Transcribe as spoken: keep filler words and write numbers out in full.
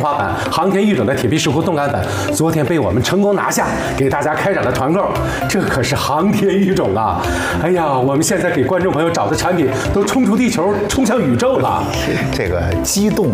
滑板航天育种的铁皮石斛动感粉，昨天被我们成功拿下，给大家开展了团购。这可是航天育种啊！哎呀，我们现在给观众朋友找的产品都冲出地球，冲向宇宙了。 这个激动